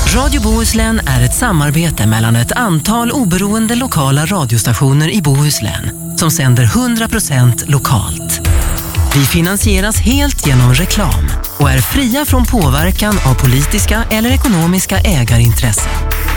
Radio Bohuslän är ett samarbete mellan ett antal oberoende lokala radiostationer i Bohuslän som sänder 100% lokalt. Vi finansieras helt genom reklam och är fria från påverkan av politiska eller ekonomiska ägarintressen.